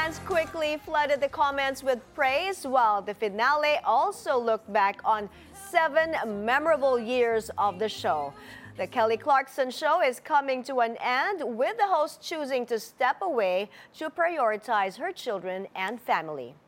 fans quickly flooded the comments with praise, while the finale also looked back on 7 memorable years of the show. The Kelly Clarkson Show is coming to an end, with the host choosing to step away to prioritize her children and family.